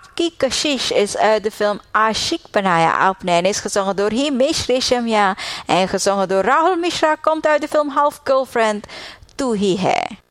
Aapki Kashish is uit de film Aashik Banaya Aapne en is gezongen door Himesh Reshammiya en gezongen door Rahul Mishra, komt uit de film Half Girlfriend Tu Hi Hai.